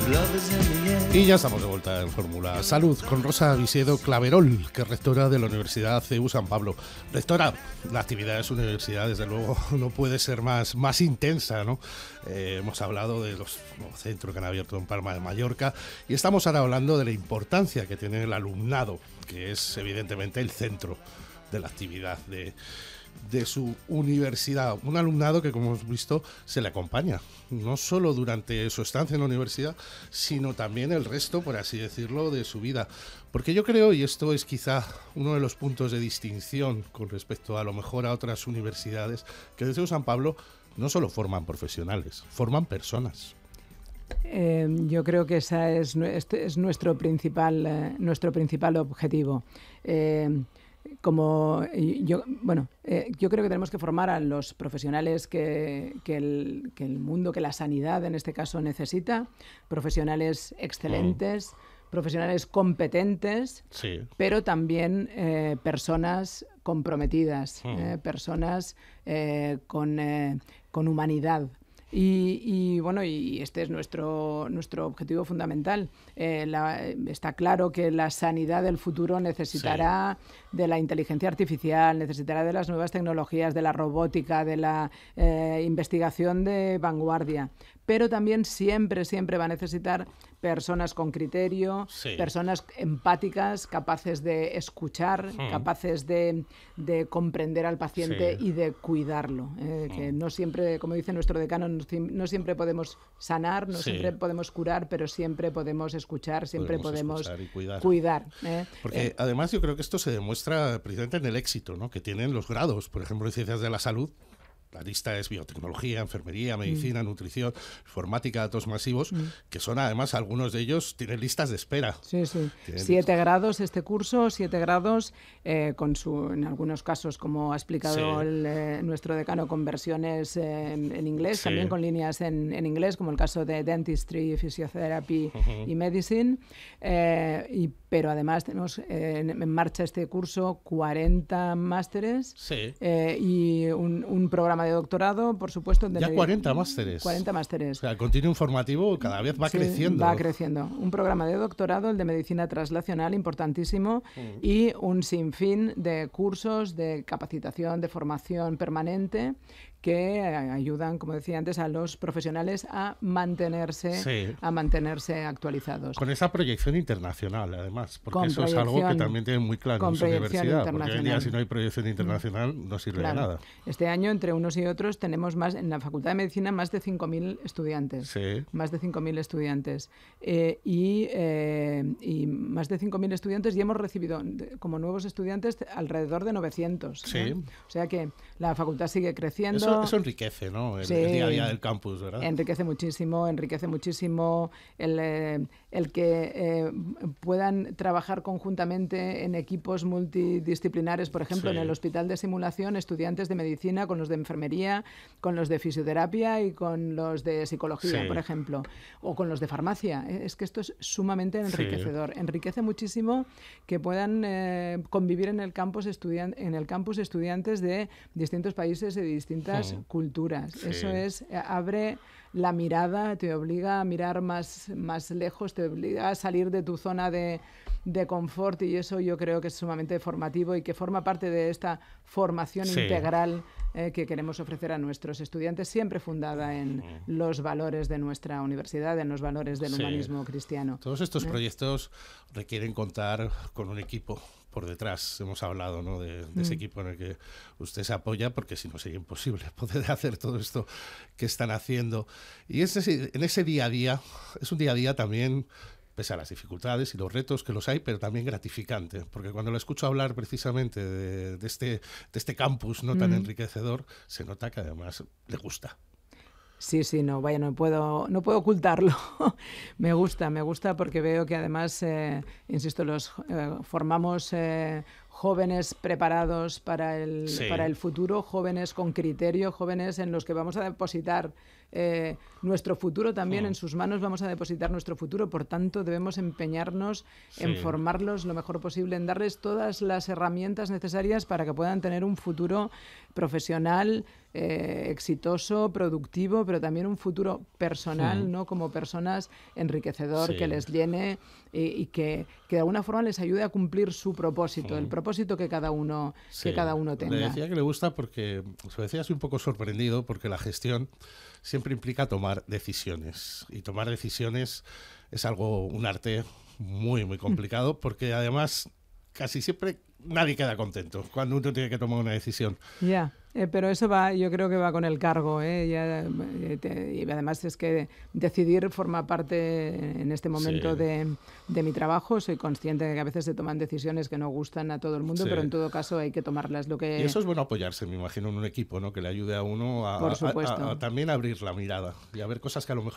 Y ya estamos de vuelta en Fórmula Salud con Rosa Visiedo Claverol, que es rectora de la Universidad CEU San Pablo. Rectora, la actividad de su universidad, desde luego, no puede ser más intensa, ¿no? Hemos hablado de los centros que han abierto en Palma de Mallorca y estamos ahora hablando de la importancia que tiene el alumnado, que es evidentemente el centro de la actividad de su universidad. Un alumnado que, como hemos visto, se le acompaña, no solo durante su estancia en la universidad, sino también el resto, por así decirlo, de su vida. Porque yo creo, y esto es quizá uno de los puntos de distinción con respecto a lo mejor a otras universidades, que desde San Pablo no solo forman profesionales, forman personas. Yo creo que ese es nuestro principal objetivo. Yo creo que tenemos que formar a los profesionales que el mundo, que la sanidad en este caso necesita, profesionales excelentes, profesionales competentes, sí, pero también personas comprometidas, personas con humanidad. Y este es nuestro objetivo fundamental. Está claro que la sanidad del futuro necesitará de la inteligencia artificial, necesitará de las nuevas tecnologías, de la robótica, de la investigación de vanguardia, pero también siempre va a necesitar personas con criterio, personas empáticas, capaces de escuchar, capaces de comprender al paciente y de cuidarlo. Que no siempre, como dice nuestro decano, no siempre podemos sanar, no siempre podemos curar, pero siempre podemos escuchar, siempre podemos cuidar. Porque además yo creo que esto se demuestra precisamente en el éxito, ¿no?, que tienen los grados, por ejemplo, en Ciencias de la Salud. La lista es biotecnología, enfermería, medicina, nutrición, informática, datos masivos, que son además, algunos de ellos tienen listas de espera. Sí. 7 grados este curso, 7 grados, en algunos casos, como ha explicado nuestro decano, con versiones en inglés, también con líneas en inglés, como el caso de Dentistry, Physiotherapy y Medicine. Pero además tenemos en marcha este curso 40 másteres y un programa de doctorado, por supuesto. Ya 40 másteres. 40 másteres. O sea, el continuo formativo cada vez va creciendo. Va creciendo. Un programa de doctorado, el de medicina translacional, importantísimo, y un sinfín de cursos de capacitación, de formación permanente, que ayudan, como decía antes, a los profesionales a mantenerse actualizados. Con esa proyección internacional, además, porque eso es algo que también tiene muy claro en su universidad, porque hoy en día, si no hay proyección internacional, no sirve de nada. Este año, entre unos y otros, tenemos en la Facultad de Medicina más de 5.000 estudiantes. Más de 5.000 estudiantes. Y más de 5.000 estudiantes, y hemos recibido como nuevos estudiantes alrededor de 900. O sea que la facultad sigue creciendo. Eso enriquece, ¿no? El día a día del campus, ¿verdad? Enriquece muchísimo el que puedan trabajar conjuntamente en equipos multidisciplinares, por ejemplo, en el hospital de simulación, estudiantes de medicina con los de enfermería, con los de fisioterapia y con los de psicología, por ejemplo, o con los de farmacia. Es que esto es sumamente enriquecedor. Enriquece muchísimo que puedan convivir en el campus estudiantes de distintos países y de distintas culturas. Eso abre la mirada, te obliga a mirar más lejos, te obliga a salir de tu zona de confort, y eso yo creo que es sumamente formativo y que forma parte de esta formación integral que queremos ofrecer a nuestros estudiantes, siempre fundada en los valores de nuestra universidad, en los valores del humanismo cristiano. Todos estos proyectos requieren contar con un equipo por detrás. Hemos hablado, ¿no?, de ese equipo en el que usted se apoya, porque si no sería imposible poder hacer todo esto que están haciendo. Y en ese día a día, es un día a día también, pese a las dificultades y los retos que los hay, pero también gratificante, porque cuando lo escucho hablar precisamente de este campus no tan enriquecedor, se nota que además le gusta. Sí, no puedo ocultarlo. Me gusta porque veo que además, insisto, formamos jóvenes preparados para el futuro, jóvenes con criterio, jóvenes en los que vamos a depositar nuestro futuro también, en sus manos vamos a depositar nuestro futuro. Por tanto, debemos empeñarnos en formarlos lo mejor posible, en darles todas las herramientas necesarias para que puedan tener un futuro profesional, exitoso, productivo, pero también un futuro personal, ¿no? Como personas enriquecedor, que les llene y que de alguna forma les ayude a cumplir su propósito, el propósito que cada uno tenga. Le decía que le gusta porque, se decía así un poco sorprendido, porque la gestión siempre implica tomar decisiones. Y tomar decisiones es un arte muy, muy complicado, porque además casi siempre nadie queda contento cuando uno tiene que tomar una decisión. Ya. Pero eso yo creo que va con el cargo, y además es que decidir forma parte en este momento de mi trabajo. Soy consciente de que a veces se toman decisiones que no gustan a todo el mundo, pero en todo caso hay que tomarlas. Y eso es bueno apoyarse, me imagino, en un equipo, ¿no? Que le ayude a uno a también abrir la mirada y a ver cosas que a lo mejor